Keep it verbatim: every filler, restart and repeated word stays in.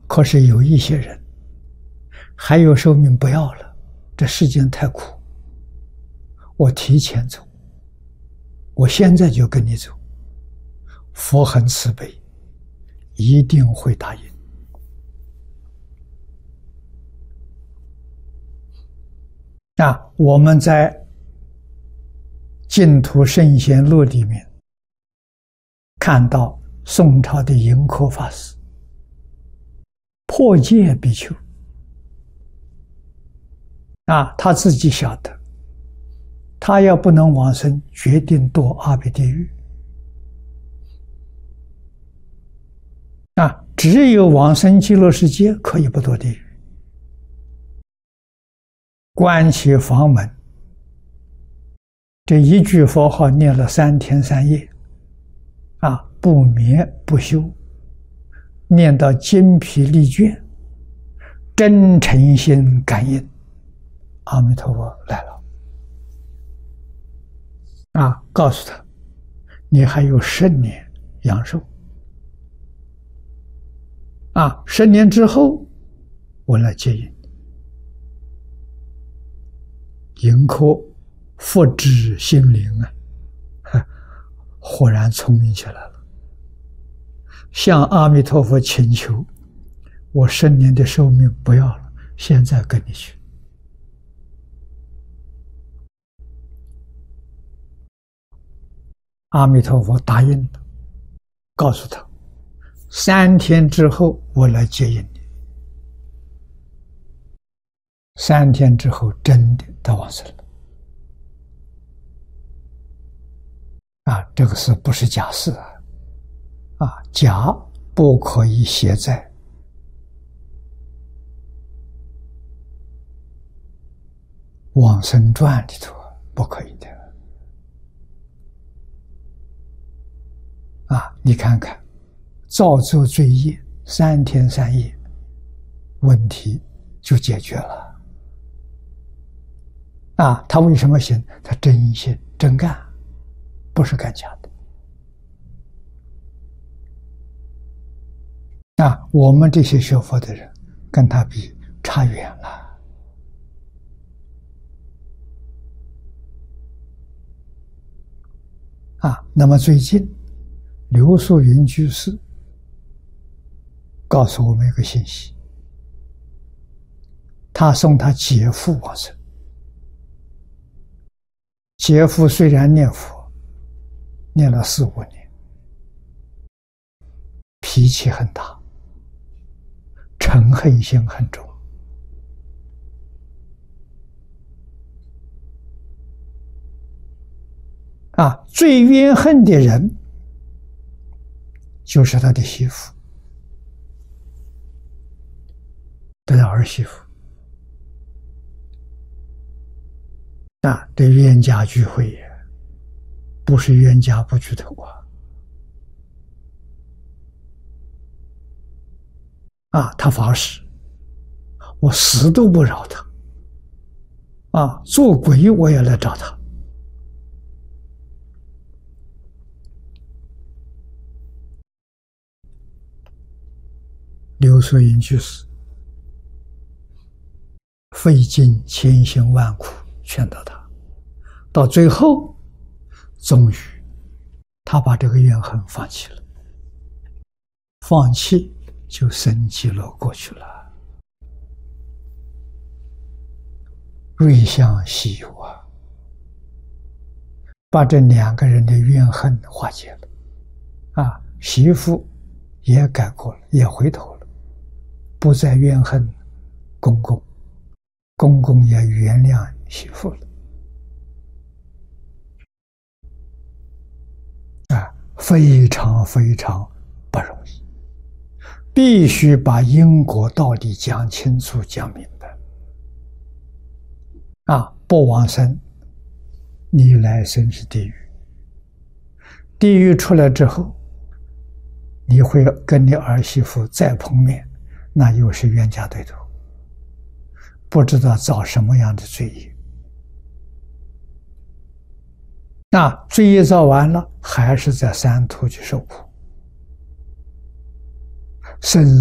可是有一些人还有寿命不要了，这世间太苦，我提前走，我现在就跟你走，佛很慈悲，一定会答应。啊，我们在净土圣贤录里面看到宋朝的盈科法师破戒比丘，啊，他自己晓得，他要不能往生，决定堕阿鼻地狱。啊，只有往生极乐世界可以不堕地狱。关起房门，这一句佛号念了三天三夜，啊，不眠不休，念到精疲力倦，真诚心感应，阿弥陀佛来了，啊，告诉他，你还有十年阳寿，啊，十年之后我来接引。盈科复知心灵啊，豁然聪明起来了，向阿弥陀佛请求，我十年的寿命不要了，现在跟你去。阿弥陀佛答应了，告诉他，三天之后我来接引你。三天之后，真的他往生了。啊，这个事不是假事啊！啊，假不可以写在往生传里头，不可以的。啊，你看看，造作罪业三天三夜，问题就解决了。啊，他为什么行？他真心真干，不是干假的。啊，我们这些学佛的人跟他比差远了。啊，那么最近刘素云居士告诉我们一个信息，他送他姐夫往生。姐夫虽然念佛念了四五年，脾气很大，嗔恨心很重，啊，最怨恨的人就是他的媳妇，他的儿媳妇。啊，这冤家聚会也不是冤家不聚头啊！啊，他发誓，我死都不饶他，啊，做鬼我也来找他。刘素云居士费尽千辛万苦劝导他，到最后终于他把这个怨恨放弃了，放弃就生极乐过去了。瑞相稀有啊，把这两个人的怨恨化解了，啊，媳妇也改过了，也回头了，不再怨恨公公，公公也原谅媳妇了。啊，非常非常不容易，必须把因果道理讲清楚、讲明白。啊，不往生，你来生是地狱。地狱出来之后，你会跟你儿媳妇再碰面，那又是冤家对头，不知道造什么样的罪业。那罪业造完了，还是在三途去受苦，生